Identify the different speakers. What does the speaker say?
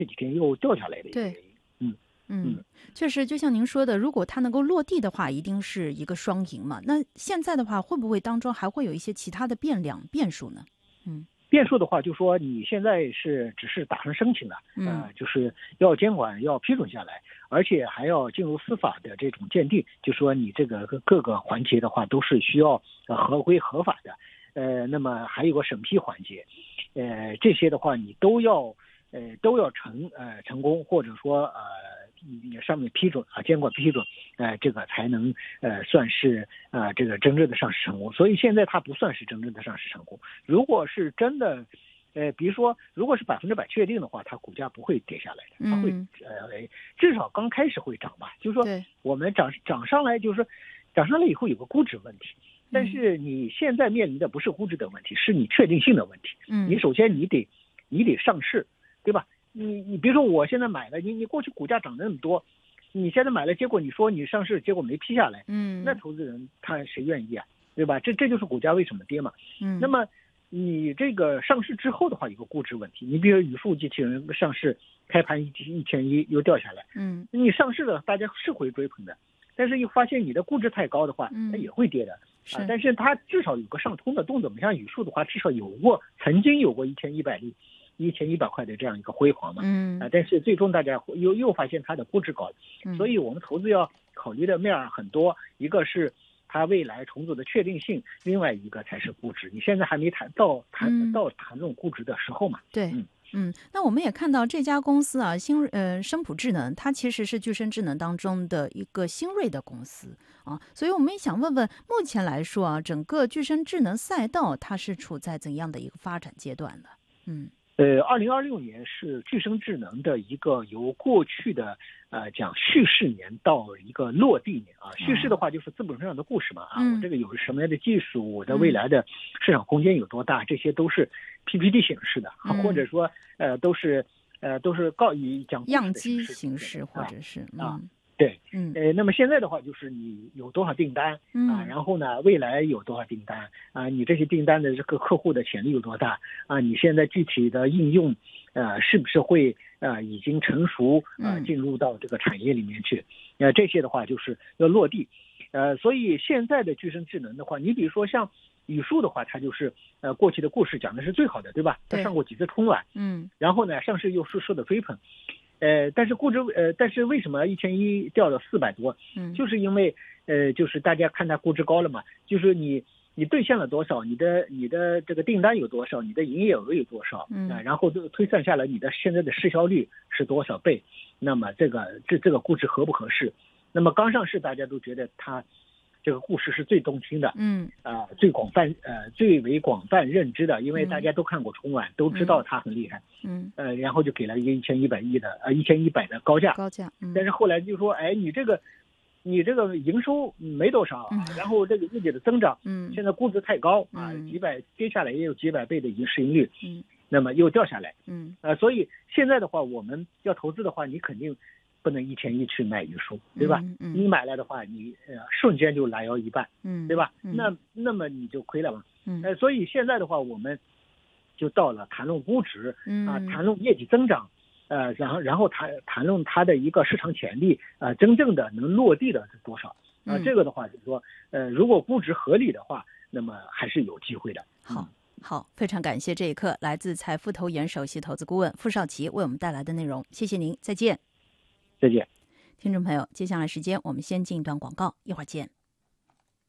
Speaker 1: 这几天又掉下来的一个原
Speaker 2: 对。
Speaker 1: 因。
Speaker 2: 确实，就像您说的，如果它能够落地的话，一定是一个双赢嘛。那现在的话，会不会当中还会有一些其他的变数呢？
Speaker 1: 变数的话，就说你现在只是打算申请了，就是要监管要批准下来，而且还要进入司法的这种鉴定，就说你这个各个环节的话都是需要合规合法的，那么还有个审批环节，这些的话你都要成功，或者说上面批准监管批准，这个才能算是这个真正的上市成功。所以现在它不算是真正的上市成功。如果是真的，比如说如果是100%确定的话，它股价不会跌下来的，它会至少刚开始会涨吧。就是说我们涨上来，就是说涨上来以后有个估值问题。但是你现在面临的不是估值的问题，是你确定性的问题。你首先你得上市，对吧？你比如说我现在买了，你过去股价涨得那么多，你现在买了，结果你说你上市，结果没批下来，那投资人他谁愿意啊，对吧？这就是股价为什么跌嘛。那么你这个上市之后的话，有个估值问题。你比如语数机器人上市，开盘1100又掉下来，你上市了，大家是会追捧的，但是又发现你的估值太高的话，它也会跌的。但是它至少有个上冲的动作，像语数的话，至少曾经有过1100块的这样一个辉煌嘛，但是最终大家又发现它的估值高，所以我们投资要考虑的面很多，一个是它未来重组的确定性，另外一个才是估值。你现在还没谈这种估值的时候嘛？
Speaker 2: 对。那我们也看到这家公司啊，声普智能，它其实是具身智能当中的一个新锐的公司啊，所以我们也想问问，目前来说啊，整个具身智能赛道它是处在怎样的一个发展阶段呢
Speaker 1: ？2026年是具身智能的一个由过去的讲叙事年到一个落地年啊。叙事的话就是资本上的故事嘛我这个有什么样的技术，我的未来的市场空间有多大，这些都是 PPT 形式的，或者说都是以讲故事的
Speaker 2: 样机形式或者是
Speaker 1: 对，那么现在的话就是你有多少订单然后呢，未来有多少订单你这些订单的这个客户的潜力有多大你现在具体的应用是不是会已经成熟进入到这个产业里面去这些的话就是要落地所以现在的具身智能的话，你比如说像语数的话，它就是过去的故事讲的是最好的，对吧？它上过几次春晚然后呢上市又是受到追捧但是为什么1100掉了400多？就是因为就是大家看它估值高了嘛，就是你兑现了多少，你的这个订单有多少，你的营业额有多少然后推算下来你的现在的市销率是多少倍，那么这个估值合不合适？那么刚上市大家都觉得它这个故事是最动听的最为广泛认知的，因为大家都看过春晚都知道它很厉害然后就给了一个1100的高价但是后来就说你这个营收没多少然后这个自己的增长现在估值太高跌下来也有几百倍的市盈率那么又掉下来所以现在的话我们要投资的话，你肯定不能1100去买语数，对吧？你买来的话，你瞬间就拦腰一半，对吧？那么你就亏了嘛。所以现在的话，我们就到了谈论估值谈论业绩增长，然后谈论它的一个市场潜力真正的能落地的是多少这个的话就是说如果估值合理的话，那么还是有机会的。
Speaker 2: 好，非常感谢这一刻来自财富投研首席投资顾问傅少奇为我们带来的内容，谢谢您，再见。
Speaker 1: 再见，
Speaker 2: 听众朋友，接下来时间我们先进一段广告，一会儿见。